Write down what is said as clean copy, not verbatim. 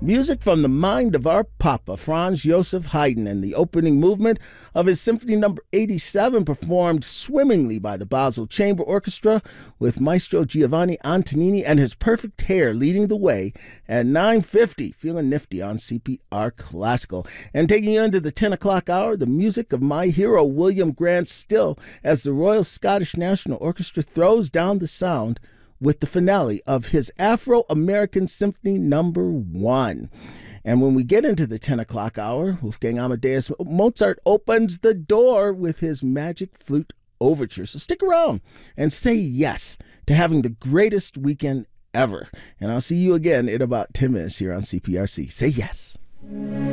Music from the mind of our Papa, Franz Joseph Haydn, and the opening movement of his Symphony No. 87, performed swimmingly by the Basel Chamber Orchestra, with Maestro Giovanni Antonini and his perfect hair leading the way at 9:50, feeling nifty on CPR Classical. And taking you into the 10 o'clock hour, the music of my hero, William Grant Still, as the Royal Scottish National Orchestra throws down the sound with the finale of his Afro-American Symphony No. 1. And when we get into the 10 o'clock hour, Wolfgang Amadeus Mozart opens the door with his Magic Flute Overture. So stick around and say yes to having the greatest weekend ever. And I'll see you again in about 10 minutes here on CPRC. Say yes.